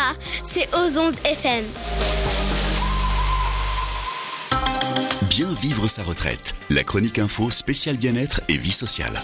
ça, c'est aux ondes FM. Bien vivre sa retraite. La chronique info spéciale bien-être et vie sociale.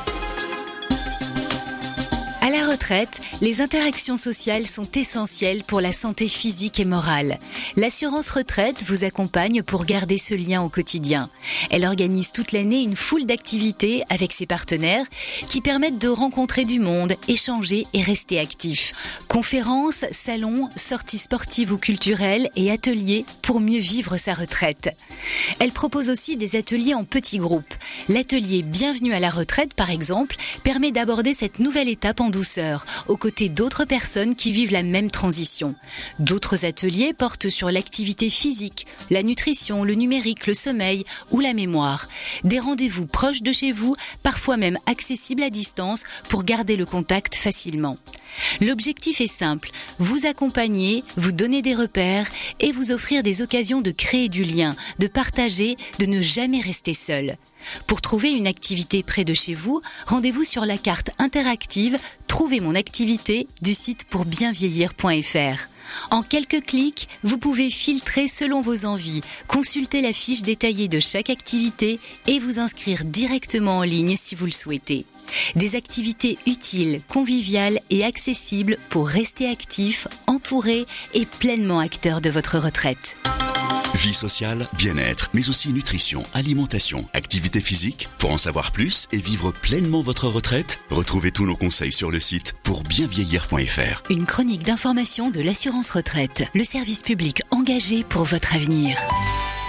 À la retraite, les interactions sociales sont essentielles pour la santé physique et morale. L'assurance retraite vous accompagne pour garder ce lien au quotidien. Elle organise toute l'année une foule d'activités avec ses partenaires qui permettent de rencontrer du monde, échanger et rester actif. Conférences, salons, sorties sportives ou culturelles et ateliers pour mieux vivre sa retraite. Elle propose aussi des ateliers en petits groupes. L'atelier Bienvenue à la retraite, par exemple, permet d'aborder cette nouvelle étape en douceur, aux côtés d'autres personnes qui vivent la même transition. D'autres ateliers portent sur l'activité physique, la nutrition, le numérique, le sommeil ou la mémoire. Des rendez-vous proches de chez vous, parfois même accessibles à distance pour garder le contact facilement. L'objectif est simple, vous accompagner, vous donner des repères et vous offrir des occasions de créer du lien, de partager, de ne jamais rester seul. Pour trouver une activité près de chez vous, rendez-vous sur la carte interactive « Trouvez mon activité » du site pourbienvieillir.fr. En quelques clics, vous pouvez filtrer selon vos envies, consulter la fiche détaillée de chaque activité et vous inscrire directement en ligne si vous le souhaitez. Des activités utiles, conviviales et accessibles pour rester actif, entouré et pleinement acteur de votre retraite. Vie sociale, bien-être, mais aussi nutrition, alimentation, activité physique. Pour en savoir plus et vivre pleinement votre retraite, retrouvez tous nos conseils sur le site pourbienvieillir.fr. Une chronique d'information de l'assurance retraite, le service public engagé pour votre avenir.